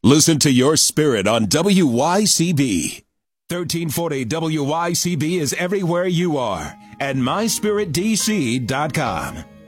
Listen to your spirit on WYCB. 1340 WYCB is everywhere you are at myspiritdc.com.